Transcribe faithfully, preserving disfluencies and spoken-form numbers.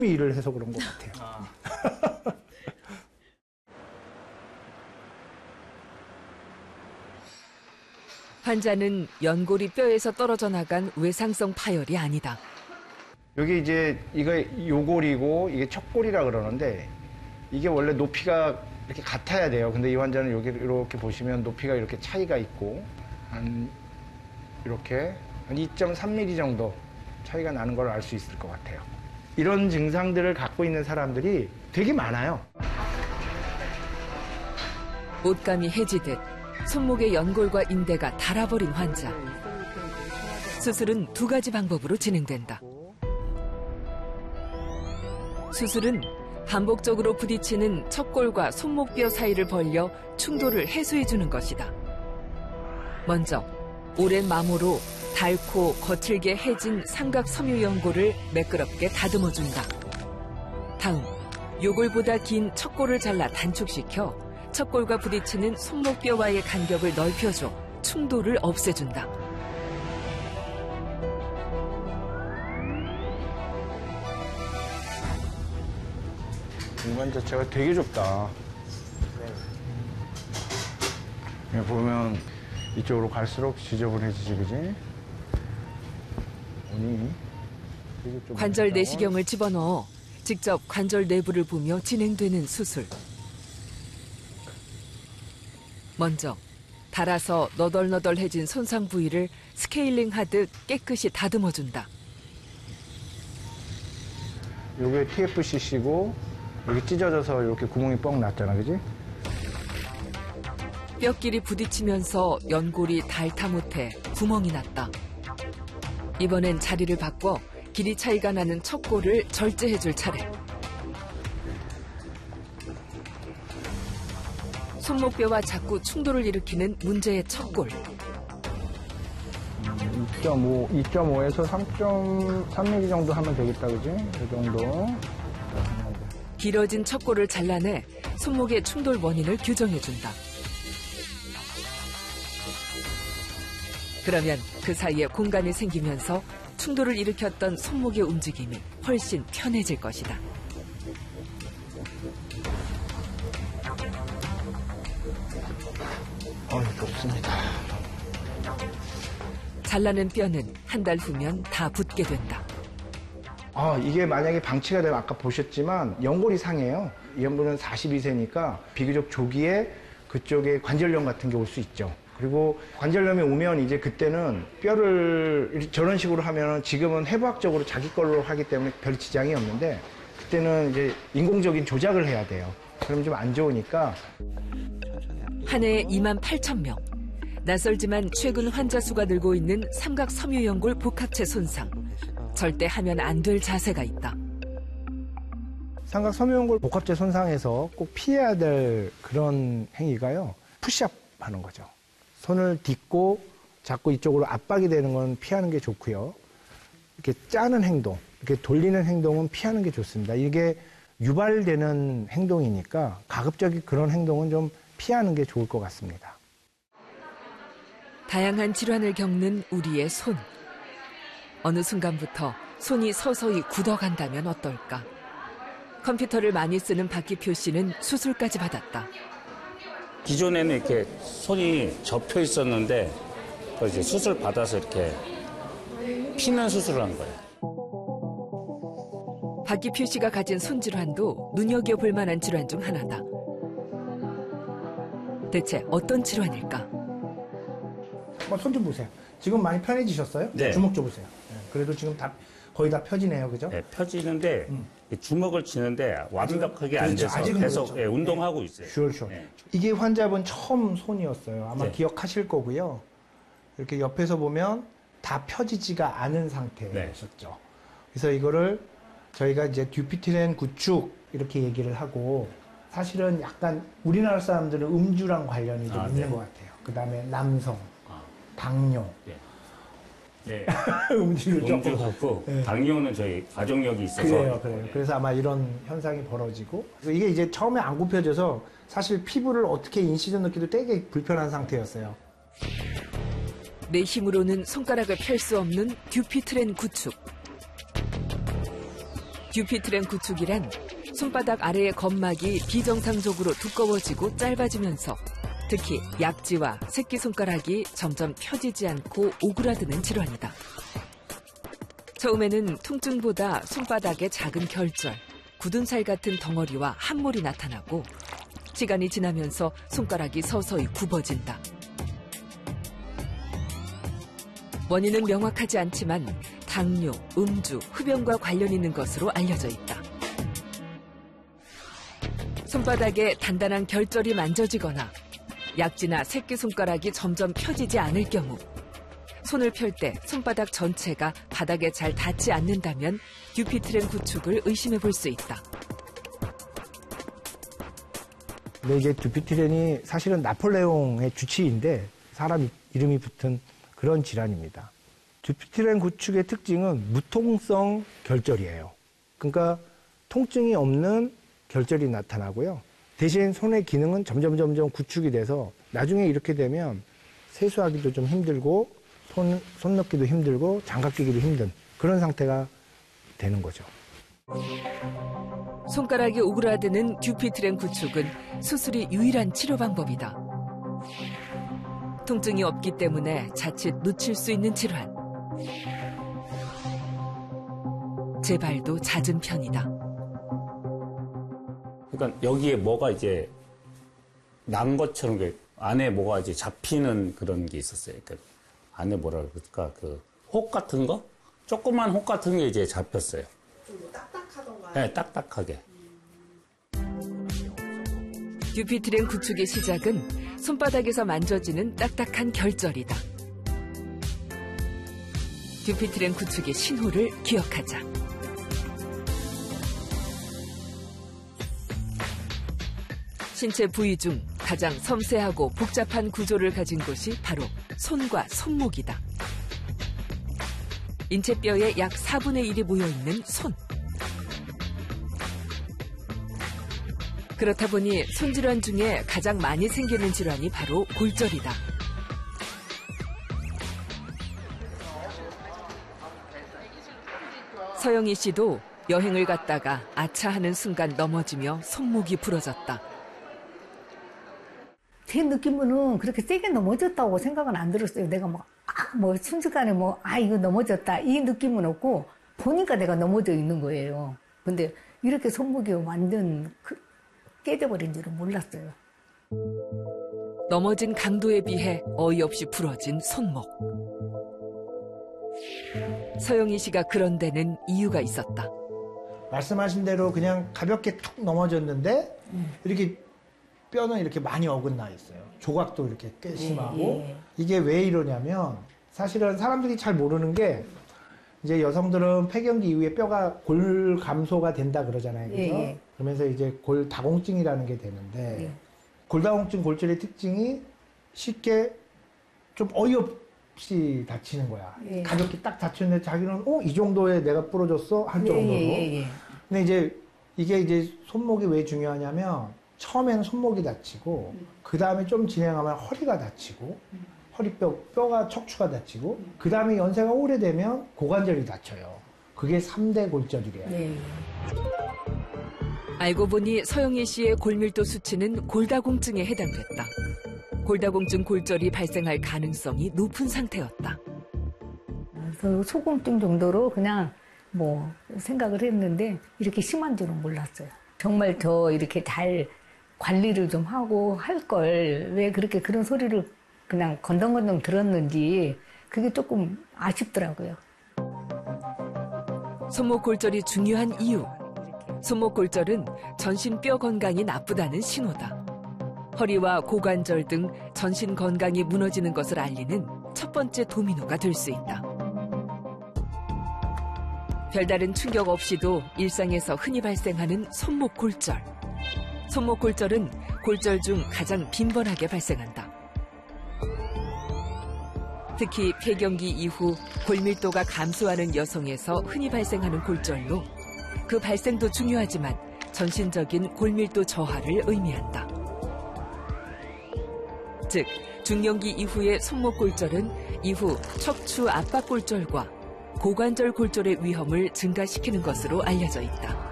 일을 해서 그런 것 같아요. 아. 환자는 연골이 뼈에서 떨어져 나간 외상성 파열이 아니다. 여기 이제 이거 요골이고 이게 척골이라 그러는데 이게 원래 높이가 이렇게 같아야 돼요. 근데 이 환자는 여기 이렇게 보시면 높이가 이렇게 차이가 있고 한 이렇게 한 이 점 삼 밀리미터 정도 차이가 나는 걸 알 수 있을 것 같아요. 이런 증상들을 갖고 있는 사람들이 되게 많아요. 옷감이 해지듯 손목의 연골과 인대가 닳아버린 환자. 수술은 두 가지 방법으로 진행된다. 수술은 반복적으로 부딪히는 척골과 손목뼈 사이를 벌려 충돌을 해소해주는 것이다. 먼저 오랜 마모로 닳고 거칠게 해진 삼각 섬유 연골을 매끄럽게 다듬어준다. 다음, 요골보다 긴 척골을 잘라 단축시켜 척골과 부딪히는 손목뼈와의 간격을 넓혀줘 충돌을 없애준다. 공간 자체가 되게 좁다. 네. 보면 이쪽으로 갈수록 지저분해지지, 그지? 오니 관절 내시경을 집어넣어 직접 관절 내부를 보며 진행되는 수술. 먼저 닳아서 너덜너덜해진 손상 부위를 스케일링하듯 깨끗이 다듬어준다. 요게 티에프씨씨고 여기 찢어져서 이렇게 구멍이 뻥 났잖아, 그지? 뼈끼리 부딪히면서 연골이 닳다 못해 구멍이 났다. 이번엔 자리를 바꿔 길이 차이가 나는 척골을 절제해줄 차례. 손목뼈와 자꾸 충돌을 일으키는 문제의 척골. 이 점 오, 이 점 오에서 삼 점 삼 밀리미터 정도 하면 되겠다, 그지? 이 정도. 길어진 척골을 잘라내 손목의 충돌 원인을 규정해준다. 그러면 그 사이에 공간이 생기면서 충돌을 일으켰던 손목의 움직임이 훨씬 편해질 것이다. 어, 좋습니다. 잘라낸 뼈는 한 달 후면 다 붙게 된다. 아, 이게 만약에 방치가 되면 아까 보셨지만 연골이 상해요. 이 연골은 사십이 세니까 비교적 조기에 그쪽에 관절염 같은 게 올 수 있죠. 그리고 관절염이 오면 이제 그때는 뼈를 저런 식으로 하면 지금은 해부학적으로 자기 걸로 하기 때문에 별 지장이 없는데 그때는 이제 인공적인 조작을 해야 돼요. 그럼 좀 안 좋으니까. 한 해에 이만 팔천 명. 낯설지만 최근 환자 수가 늘고 있는 삼각 섬유연골 복합체 손상. 절대 하면 안 될 자세가 있다. 삼각 섬유연골 복합체 손상에서 꼭 피해야 될 그런 행위가요. 푸시업 하는 거죠. 손을 딛고 자꾸 이쪽으로 압박이 되는 건 피하는 게 좋고요. 이렇게 짜는 행동, 이렇게 돌리는 행동은 피하는 게 좋습니다. 이게 유발되는 행동이니까 가급적이 그런 행동은 좀 피하는 게 좋을 것 같습니다. 다양한 질환을 겪는 우리의 손. 어느 순간부터 손이 서서히 굳어간다면 어떨까? 컴퓨터를 많이 쓰는 박기표 씨는 수술까지 받았다. 기존에는 이렇게 손이 접혀 있었는데 이제 수술 받아서 이렇게 피는 수술을 한 거예요. 박기표 씨가 가진 손 질환도 눈여겨볼 만한 질환 중 하나다. 대체 어떤 질환일까? 한번 손 좀 보세요. 지금 많이 편해지셨어요? 네. 주먹 줘보세요. 네. 그래도 지금 다 거의 다 펴지네요, 그죠? 네, 펴지는데 음. 주먹을 쥐는데 완벽하게 안 그렇죠. 돼서 아직은 계속 그렇죠. 예, 운동하고 있어요. 슈얼 슈얼. 네. 이게 환자분 처음 손이었어요. 아마 네. 기억하실 거고요. 이렇게 옆에서 보면 다 펴지지가 않은 상태였었죠. 네. 그래서 이거를 저희가 이제 듀피트렌 구축 이렇게 얘기를 하고 사실은 약간 우리나라 사람들은 음주랑 관련이 좀 아, 있는 네. 것 같아요. 그 다음에 남성, 아. 당뇨. 네. 네. 음주를 조금. 음주하고 네. 당뇨는 저희 가족력이 있어서. 그래요, 그래요. 그래서 아마 이런 현상이 벌어지고 그래서 이게 이제 처음에 안 굽혀져서 사실 피부를 어떻게 인시전 넣기도 되게 불편한 상태였어요. 내 힘으로는 손가락을 펼 수 없는 듀피트렌 구축. 듀피트랭 구축이란 손바닥 아래의 검막이 비정상적으로 두꺼워지고 짧아지면서 특히 약지와 새끼손가락이 점점 펴지지 않고 오그라드는 질환이다. 처음에는 통증보다 손바닥의 작은 결절, 굳은 살 같은 덩어리와 함몰이 나타나고 시간이 지나면서 손가락이 서서히 굽어진다. 원인은 명확하지 않지만 당뇨, 음주, 흡연과 관련 있는 것으로 알려져 있다. 손바닥에 단단한 결절이 만져지거나 약지나 새끼손가락이 점점 펴지지 않을 경우 손을 펼 때 손바닥 전체가 바닥에 잘 닿지 않는다면 듀피트랭 구축을 의심해 볼 수 있다. 근데 이제 듀피트렌이 사실은 나폴레옹의 주치의인데 사람 이름이 붙은 그런 질환입니다. 듀피트렌 구축의 특징은 무통성 결절이에요. 그러니까 통증이 없는 결절이 나타나고요. 대신 손의 기능은 점점 점점 구축이 돼서 나중에 이렇게 되면 세수하기도 좀 힘들고 손, 손 넣기도 힘들고 장갑 끼기도 힘든 그런 상태가 되는 거죠. 손가락이 오그라드는 듀피트랭 구축은 수술이 유일한 치료 방법이다. 통증이 없기 때문에 자칫 놓칠 수 있는 질환. 재발도 잦은 편이다. 그러니까 여기에 뭐가 이제 난 것처럼 안에 뭐가 이제 잡히는 그런 게 있었어요. 그러니까 안에 뭐라 그럴까 그 혹 같은 거? 조그만 혹 같은 게 이제 잡혔어요. 좀 딱딱하던가요? 네, 딱딱하게. 듀피트랭 구축의 시작은 손바닥에서 만져지는 딱딱한 결절이다. 듀피트랭 구축의 신호를 기억하자. 신체 부위 중 가장 섬세하고 복잡한 구조를 가진 곳이 바로 손과 손목이다. 인체뼈의 약 사분의 일이 모여있는 손. 그렇다 보니 손질환 중에 가장 많이 생기는 질환이 바로 골절이다. 서영희 씨도 여행을 갔다가 아차하는 순간 넘어지며 손목이 부러졌다. 제 느낌으로는 그렇게 세게 넘어졌다고 생각은 안 들었어요. 내가 뭐, 아, 뭐, 순식간에 뭐, 아, 이거 넘어졌다. 이 느낌은 없고, 보니까 내가 넘어져 있는 거예요. 근데 이렇게 손목이 완전 그, 깨져버린 줄은 몰랐어요. 넘어진 강도에 비해 어이없이 부러진 손목. 서영희 씨가 그런 데는 이유가 있었다. 말씀하신 대로 그냥 가볍게 툭 넘어졌는데 음. 이렇게 뼈는 이렇게 많이 어긋나 있어요. 조각도 이렇게 꽤 심하고. 예, 예. 이게 왜 이러냐면 사실은 사람들이 잘 모르는 게 이제 여성들은 폐경기 이후에 뼈가 골 감소가 된다 그러잖아요. 그죠? 예, 예. 그러면서 이제 골다공증이라는 게 되는데 예. 골다공증 골절의 특징이 쉽게 좀 어이없이 다치는 거야. 예. 가볍게 딱 다쳤는데 자기는 어, 이 정도에 내가 부러졌어? 할 정도로. 예, 예, 예. 근데 이제 이게 이제 손목이 왜 중요하냐면 처음에는 손목이 다치고 음. 그 다음에 좀 진행하면 허리가 다치고 음. 허리뼈, 뼈가 척추가 다치고 음. 그 다음에 연세가 오래되면 고관절이 다쳐요. 그게 삼 대 골절이래요. 네. 알고 보니 서영희 씨의 골밀도 수치는 골다공증에 해당됐다. 골다공증 골절이 발생할 가능성이 높은 상태였다. 그래서 소공증 정도로 그냥 뭐 생각을 했는데 이렇게 심한 줄은 몰랐어요. 정말 더 이렇게 잘 관리를 좀 하고 할 걸 왜 그렇게 그런 소리를 그냥 건덩건덩 들었는지 그게 조금 아쉽더라고요. 손목 골절이 중요한 이유. 손목 골절은 전신 뼈 건강이 나쁘다는 신호다. 허리와 고관절 등 전신 건강이 무너지는 것을 알리는 첫 번째 도미노가 될 수 있다. 별다른 충격 없이도 일상에서 흔히 발생하는 손목 골절. 손목 골절은 골절 중 가장 빈번하게 발생한다. 특히 폐경기 이후 골밀도가 감소하는 여성에서 흔히 발생하는 골절로 그 발생도 중요하지만 전신적인 골밀도 저하를 의미한다. 즉, 중년기 이후의 손목 골절은 이후 척추 압박 골절과 고관절 골절의 위험을 증가시키는 것으로 알려져 있다.